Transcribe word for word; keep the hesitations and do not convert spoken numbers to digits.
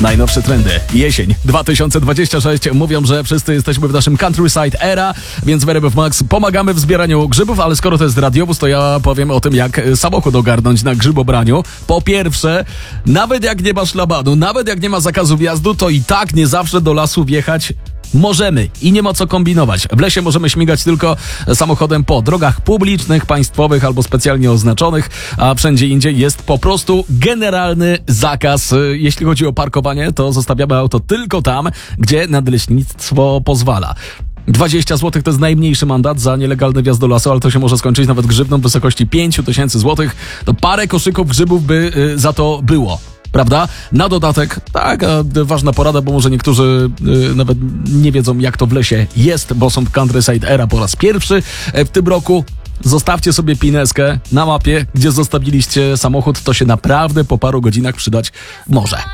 Najnowsze trendy. Jesień dwa tysiące dwudziesty szósty. Mówią, że wszyscy jesteśmy w naszym countryside era, więc w R M F Max pomagamy w zbieraniu grzybów, ale skoro to jest radiowóz, to ja powiem o tym, jak samochód ogarnąć na grzybobraniu. Po pierwsze, nawet jak nie ma szlabanu, nawet jak nie ma zakazu wjazdu, to i tak nie zawsze do lasu wjechać możemy i nie ma co kombinować. W lesie możemy śmigać tylko samochodem po drogach publicznych, państwowych albo specjalnie oznaczonych, a wszędzie indziej jest po prostu generalny zakaz. Jeśli chodzi o parkowanie, to zostawiamy auto tylko tam, gdzie nadleśnictwo pozwala. dwadzieścia złotych to jest najmniejszy mandat za nielegalny wjazd do lasu, ale to się może skończyć nawet grzywną w wysokości pięć tysięcy złotych. To parę koszyków grzybów by y, za to było. Prawda? Na dodatek, tak, ważna porada, bo może niektórzy y, nawet nie wiedzą, jak to w lesie jest, bo są w Countryside Era po raz pierwszy w tym roku. Zostawcie sobie pineskę na mapie, gdzie zostawiliście samochód, to się naprawdę po paru godzinach przydać może.